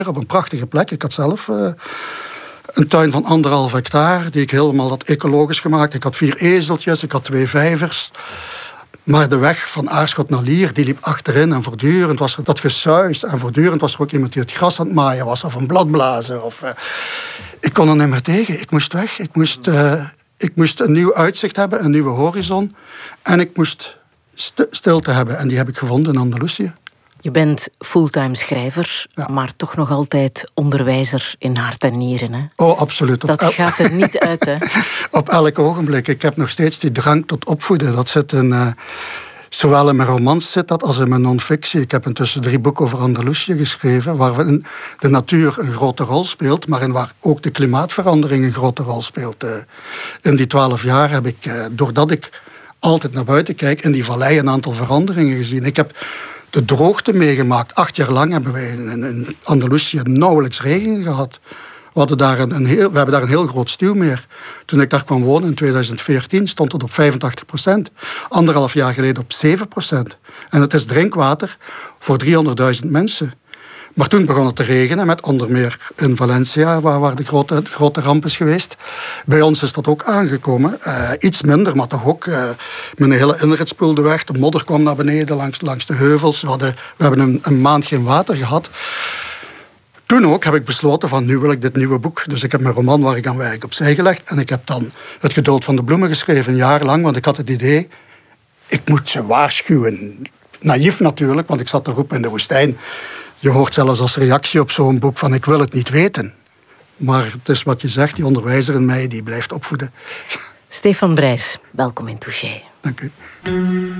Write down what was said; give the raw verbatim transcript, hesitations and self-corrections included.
op een prachtige plek. Ik had zelf uh, een tuin van anderhalf hectare, die ik helemaal had ecologisch gemaakt. Ik had vier ezeltjes, ik had twee vijvers. Maar de weg van Aarschot naar Lier, die liep achterin en voortdurend was er dat gesuis. En voortdurend was er ook iemand die het gras aan het maaien was, of een bladblazer. Of, uh, ik kon er niet meer tegen. Ik moest weg. Ik moest, uh, ik moest een nieuw uitzicht hebben, een nieuwe horizon. En ik moest st- stilte hebben. En die heb ik gevonden in Andalusië. Je bent fulltime schrijver, ja. maar toch nog altijd onderwijzer in hart en nieren. Hè? Oh, absoluut. Dat op, gaat er niet uit, hè? Op elk ogenblik. Ik heb nog steeds die drang tot opvoeden. Dat zit in, uh, zowel in mijn romans zit dat als in mijn non-fictie. Ik heb intussen drie boeken over Andalusië geschreven, waarin de natuur een grote rol speelt, maar in waar ook de klimaatverandering een grote rol speelt. Uh, in die twaalf jaar heb ik, uh, doordat ik altijd naar buiten kijk, in die vallei een aantal veranderingen gezien. Ik heb de droogte meegemaakt. Acht jaar lang hebben wij in, in Andalusië nauwelijks regen gehad. We, hadden daar een, een heel, we hebben daar een heel groot stuwmeer. Toen ik daar kwam wonen in tweeduizend veertien stond het op vijfentachtig procent. Anderhalf jaar geleden op zeven procent. En het is drinkwater voor driehonderdduizend mensen. Maar toen begon het te regenen, met onder meer in Valencia, waar, waar de grote, grote ramp is geweest. Bij ons is dat ook aangekomen. Uh, iets minder, maar toch ook. Uh, mijn hele inrit spoelde weg. De modder kwam naar beneden langs, langs de heuvels. We, hadden, we hebben een, een maand geen water gehad. Toen ook heb ik besloten van, nu wil ik dit nieuwe boek. Dus ik heb mijn roman waar ik aan werk opzij gelegd. En ik heb dan Het Geduld van de Bloemen geschreven, een jaar lang. Want ik had het idee, ik moet ze waarschuwen. Naïef natuurlijk, want ik zat te roepen in de woestijn. Je hoort zelfs als reactie op zo'n boek van, ik wil het niet weten. Maar het is wat je zegt, die onderwijzer in mij, die blijft opvoeden. Stefan Brijs, welkom in Touché. Dank u.